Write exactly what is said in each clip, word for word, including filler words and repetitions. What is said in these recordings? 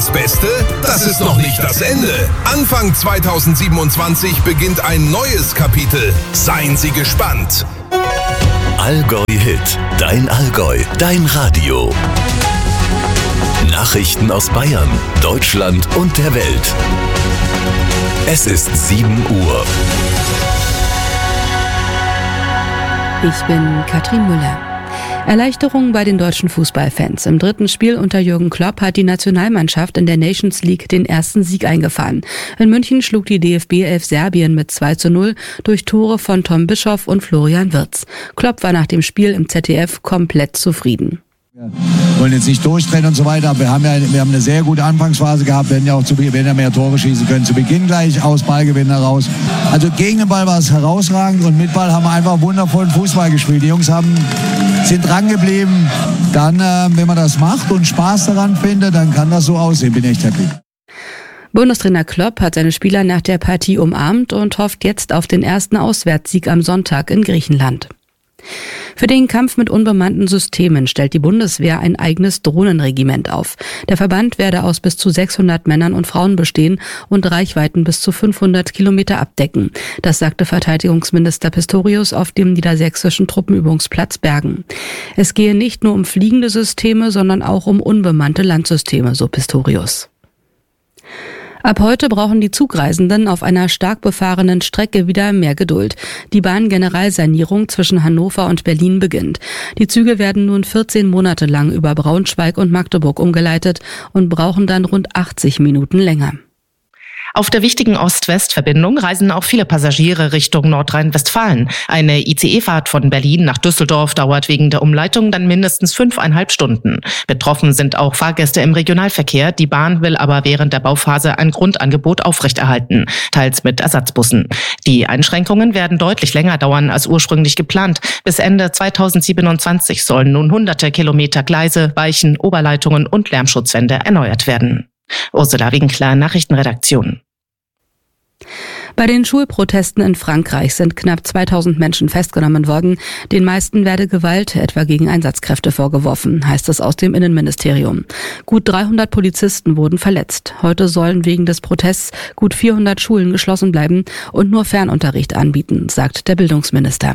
Das Beste, das ist noch nicht das Ende. Anfang zweitausendsiebenundzwanzig beginnt ein neues Kapitel. Seien Sie gespannt. Allgäu-Hit, dein Allgäu, dein Radio. Nachrichten aus Bayern, Deutschland und der Welt. Es ist sieben Uhr. Ich bin Katrin Müller. Erleichterung bei den deutschen Fußballfans. Im dritten Spiel unter Jürgen Klopp hat die Nationalmannschaft in der Nations League den ersten Sieg eingefahren. In München schlug die D F B elf Serbien mit zwei zu null durch Tore von Tom Bischoff und Florian Wirtz. Klopp war nach dem Spiel im Z D F komplett zufrieden. Wir wollen jetzt nicht durchdrehen und so weiter, aber wir haben ja wir haben eine sehr gute Anfangsphase gehabt, wir hätten ja auch zu Beginn ja mehr Tore schießen können. Zu Beginn gleich aus Ballgewinn heraus. Also gegen den Ball war es herausragend und mit Ball haben wir einfach wundervollen Fußball gespielt. Die Jungs haben, sind dran geblieben. Dann, äh, wenn man das macht und Spaß daran findet, dann kann das so aussehen. Bin echt happy. Bundestrainer Klopp hat seine Spieler nach der Partie umarmt und hofft jetzt auf den ersten Auswärtssieg am Sonntag in Griechenland. Für den Kampf mit unbemannten Systemen stellt die Bundeswehr ein eigenes Drohnenregiment auf. Der Verband werde aus bis zu sechshundert Männern und Frauen bestehen und Reichweiten bis zu fünfhundert Kilometer abdecken. Das sagte Verteidigungsminister Pistorius auf dem niedersächsischen Truppenübungsplatz Bergen. Es gehe nicht nur um fliegende Systeme, sondern auch um unbemannte Landsysteme, so Pistorius. Ab heute brauchen die Zugreisenden auf einer stark befahrenen Strecke wieder mehr Geduld. Die Bahngeneralsanierung zwischen Hannover und Berlin beginnt. Die Züge werden nun vierzehn Monate lang über Braunschweig und Magdeburg umgeleitet und brauchen dann rund achtzig Minuten länger. Auf der wichtigen Ost-West-Verbindung reisen auch viele Passagiere Richtung Nordrhein-Westfalen. Eine I C E-Fahrt von Berlin nach Düsseldorf dauert wegen der Umleitung dann mindestens fünfeinhalb Stunden. Betroffen sind auch Fahrgäste im Regionalverkehr. Die Bahn will aber während der Bauphase ein Grundangebot aufrechterhalten, teils mit Ersatzbussen. Die Einschränkungen werden deutlich länger dauern als ursprünglich geplant. Bis Ende zweitausendsiebenundzwanzig sollen nun hunderte Kilometer Gleise, Weichen, Oberleitungen und Lärmschutzwände erneuert werden. Ursula Winkler, Nachrichtenredaktion. Bei den Schulprotesten in Frankreich sind knapp zweitausend Menschen festgenommen worden. Den meisten werde Gewalt, etwa gegen Einsatzkräfte, vorgeworfen, heißt es aus dem Innenministerium. Gut dreihundert Polizisten wurden verletzt. Heute sollen wegen des Protests gut vierhundert Schulen geschlossen bleiben und nur Fernunterricht anbieten, sagt der Bildungsminister.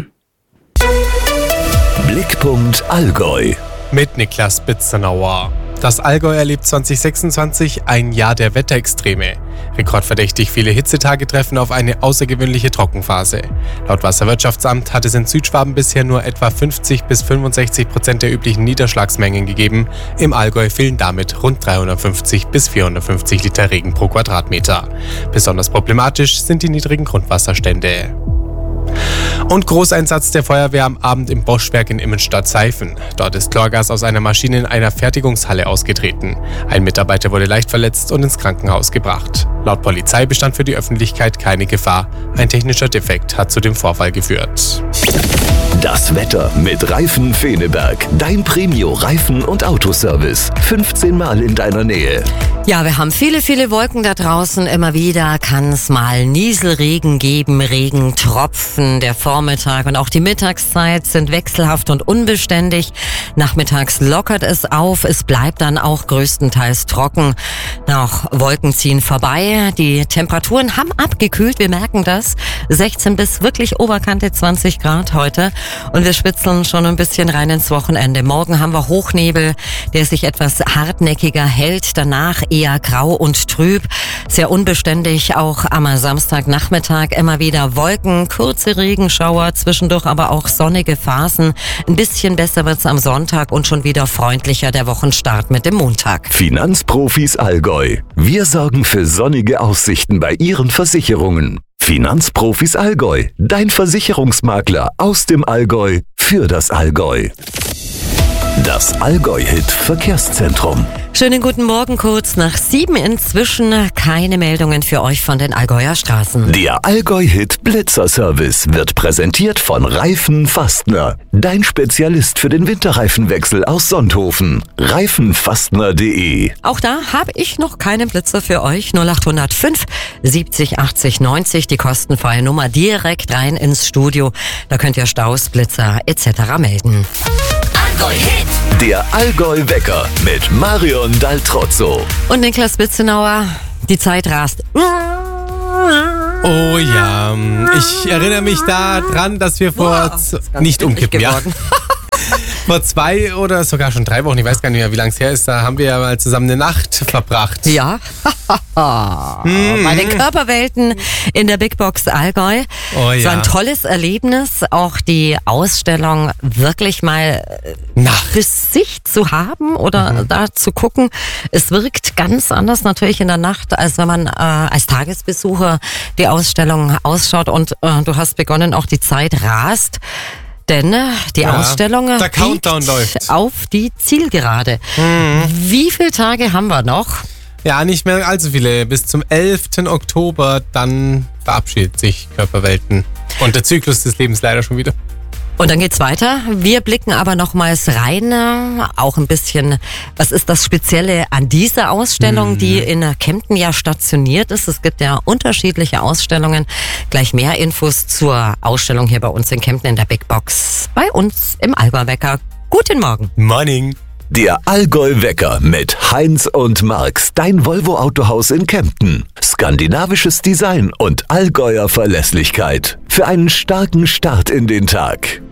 Blickpunkt Allgäu. Mit Niklas Bitzenauer. Das Allgäu erlebt zwanzig sechsundzwanzig ein Jahr der Wetterextreme. Rekordverdächtig viele Hitzetage treffen auf eine außergewöhnliche Trockenphase. Laut Wasserwirtschaftsamt hat es in Südschwaben bisher nur etwa fünfzig bis fünfundsechzig Prozent der üblichen Niederschlagsmengen gegeben. Im Allgäu fehlen damit rund dreihundertfünfzig bis vierhundertfünfzig Liter Regen pro Quadratmeter. Besonders problematisch sind die niedrigen Grundwasserstände. Und Großeinsatz der Feuerwehr am Abend im Boschwerk in Immenstadt-Seifen. Dort ist Chlorgas aus einer Maschine in einer Fertigungshalle ausgetreten. Ein Mitarbeiter wurde leicht verletzt und ins Krankenhaus gebracht. Laut Polizei bestand für die Öffentlichkeit keine Gefahr. Ein technischer Defekt hat zu dem Vorfall geführt. Das Wetter mit Reifen Feneberg. Dein Premio-Reifen- und Autoservice. fünfzehn Mal in deiner Nähe. Ja, wir haben viele, viele Wolken da draußen. Immer wieder kann es mal Nieselregen geben, Regentropfen. Der Vormittag und auch die Mittagszeit sind wechselhaft und unbeständig. Nachmittags lockert es auf. Es bleibt dann auch größtenteils trocken. Noch Wolken ziehen vorbei. Die Temperaturen haben abgekühlt. Wir merken das. sechzehn bis wirklich Oberkante zwanzig Grad heute. Und wir spitzeln schon ein bisschen rein ins Wochenende. Morgen haben wir Hochnebel, der sich etwas hartnäckiger hält. Danach eher grau und trüb. Sehr unbeständig auch am Samstagnachmittag. Immer wieder Wolken, kurze Regenschauer, zwischendurch aber auch sonnige Phasen. Ein bisschen besser wird's am Sonntag und schon wieder freundlicher der Wochenstart mit dem Montag. Finanzprofis Allgäu. Wir sorgen für sonnige Aussichten bei Ihren Versicherungen. Finanzprofis Allgäu, dein Versicherungsmakler aus dem Allgäu für das Allgäu. Das Allgäu-Hit Verkehrszentrum. Schönen guten Morgen, kurz nach sieben inzwischen. Keine Meldungen für euch von den Allgäuer Straßen. Der Allgäu-Hit Blitzer-Service wird präsentiert von Reifen Fastner. Dein Spezialist für den Winterreifenwechsel aus Sonthofen. reifenfastner punkt de. Auch da habe ich noch keinen Blitzer für euch. null acht null fünf siebzig achtzig neunzig, die kostenfreie Nummer direkt rein ins Studio. Da könnt ihr Staus, Blitzer et cetera melden. Allgäu-Hit. Der Allgäu-Wecker mit Marion Daltrozzo. Und Niklas Spitzenauer, die Zeit rast. Oh ja, ich erinnere mich daran, dass wir vor... Wow, z- nicht umkippen, ja. Vor zwei oder sogar schon drei Wochen, ich weiß gar nicht mehr, wie lange es her ist, da haben wir ja mal zusammen eine Nacht verbracht. Ja, bei den Körperwelten in der Big Box Allgäu. Oh ja. So ein tolles Erlebnis, auch die Ausstellung wirklich mal Na. für sich zu haben oder mhm. da zu gucken. Es wirkt ganz anders natürlich in der Nacht, als wenn man äh, als Tagesbesucher die Ausstellung ausschaut. Und äh, du hast begonnen, auch die Zeit rast. Denn die ja, Ausstellung der Countdown läuft auf die Zielgerade. Mhm. Wie viele Tage haben wir noch? Ja, nicht mehr allzu viele. Bis zum elften Oktober, dann verabschiedet sich Körperwelten. Und der Zyklus des Lebens leider schon wieder. Und dann geht's weiter. Wir blicken aber nochmals rein, auch ein bisschen, was ist das Spezielle an dieser Ausstellung, mhm. die in Kempten ja stationiert ist. Es gibt ja unterschiedliche Ausstellungen. Gleich mehr Infos zur Ausstellung hier bei uns in Kempten in der Big Box. Bei uns im Allgäu-Wecker. Guten Morgen. Morning. Der Allgäu-Wecker mit Heinz und Marx, dein Volvo-Autohaus in Kempten. Skandinavisches Design und Allgäuer Verlässlichkeit. Für einen starken Start in den Tag.